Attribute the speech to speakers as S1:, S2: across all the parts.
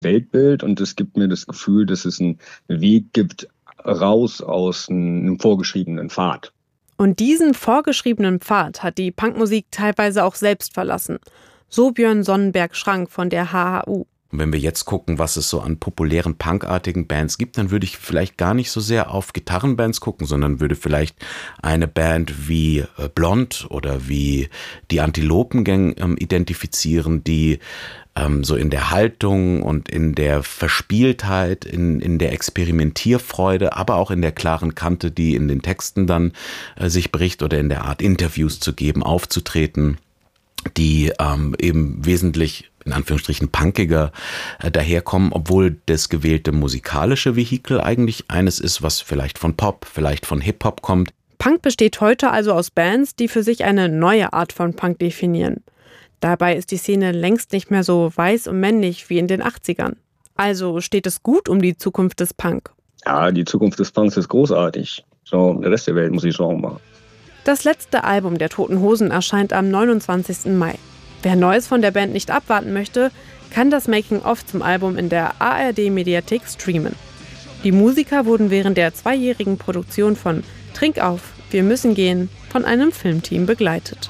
S1: Weltbild und es gibt mir das Gefühl, dass es einen Weg gibt, raus aus einem vorgeschriebenen Pfad.
S2: Und diesen vorgeschriebenen Pfad hat die Punkmusik teilweise auch selbst verlassen. So Björn Sonnenberg-Schrank von der HHU.
S3: Und wenn wir jetzt gucken, was es so an populären punkartigen Bands gibt, dann würde ich vielleicht gar nicht so sehr auf Gitarrenbands gucken, sondern würde vielleicht eine Band wie Blond oder wie die Antilopengang identifizieren, die so in der Haltung und in der Verspieltheit, in der Experimentierfreude, aber auch in der klaren Kante, die in den Texten dann sich bricht oder in der Art Interviews zu geben, aufzutreten, die eben wesentlich in Anführungsstrichen punkiger daherkommen, obwohl das gewählte musikalische Vehikel eigentlich eines ist, was vielleicht von Pop, vielleicht von Hip-Hop kommt.
S2: Punk besteht heute also aus Bands, die für sich eine neue Art von Punk definieren. Dabei ist die Szene längst nicht mehr so weiß und männlich wie in den 80ern. Also steht es gut um die Zukunft des Punk.
S1: Ja, die Zukunft des Punks ist großartig. So, der Rest der Welt muss ich sagen mal.
S2: Das letzte Album der Toten Hosen erscheint am 29. Mai. Wer Neues von der Band nicht abwarten möchte, kann das Making-of zum Album in der ARD-Mediathek streamen. Die Musiker wurden während der 2-jährigen Produktion von Trink auf, wir müssen gehen von einem Filmteam begleitet.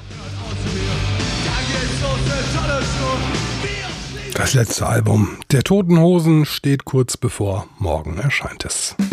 S4: Das letzte Album der Toten Hosen steht kurz bevor. Morgen erscheint es.